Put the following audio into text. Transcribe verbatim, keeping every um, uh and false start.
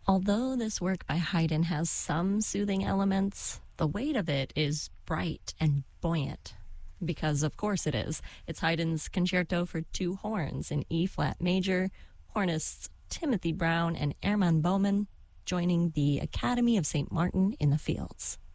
Although this work by Haydn has some soothing elements, the weight of it is bright and buoyant. Because of course it is. It's Haydn's Concerto for Two Horns in E-flat major, hornists Timothy Brown and Hermann Baumann joining the Academy of Saint Martin in the Fields.